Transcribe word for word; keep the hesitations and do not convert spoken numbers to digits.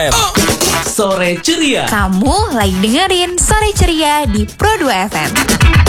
Sore Ceria. Kamu lagi dengerin Sore Ceria di Pro dua F M.